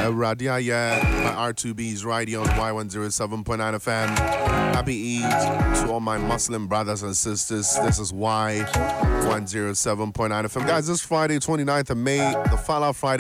Radia, by R2B's radio on Y107.9 FM. Happy Eid to all my Muslim brothers and sisters. This is Y107.9 FM. Guys, this Friday, 29th of May, the Fallout Friday.